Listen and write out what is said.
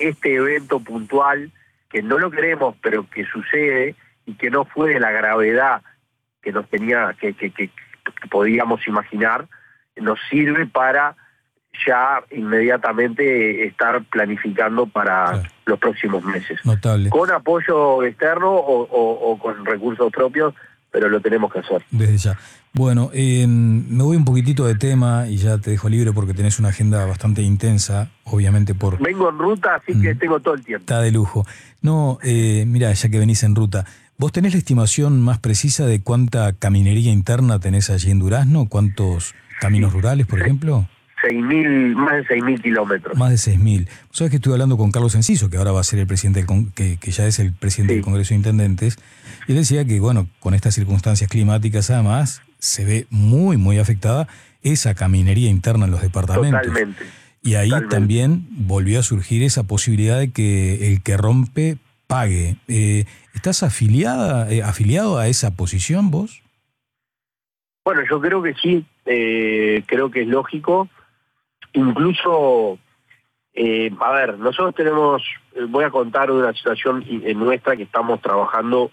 este evento puntual, que no lo queremos, pero que sucede y que no fue de la gravedad que nos tenía, que podíamos imaginar, nos sirve para ya inmediatamente estar planificando para los próximos meses. Notable. Con apoyo externo o con recursos propios, pero lo tenemos que hacer. Desde ya. Bueno, me voy un poquitito de tema y ya te dejo libre porque tenés una agenda bastante intensa, obviamente por... Vengo en ruta, así que tengo todo el tiempo. Está de lujo. No, mira, ya que venís en ruta, ¿vos tenés la estimación más precisa de cuánta caminería interna tenés allí en Durazno? ¿Cuántos caminos rurales, por ejemplo? 6.000, más de 6.000 kilómetros. Más de 6.000. ¿Sabes que estuve hablando con Carlos Enciso, que ahora va a ser el presidente que ya es el presidente del Congreso de Intendentes? Y él decía que, bueno, con estas circunstancias climáticas además se ve muy, muy afectada esa caminería interna en los departamentos. Totalmente. Y ahí también volvió a surgir esa posibilidad de que el que rompe pague. ¿Estás afiliado a esa posición vos? Bueno, yo creo que sí, creo que es lógico. Incluso, a ver, nosotros tenemos, voy a contar una situación nuestra que estamos trabajando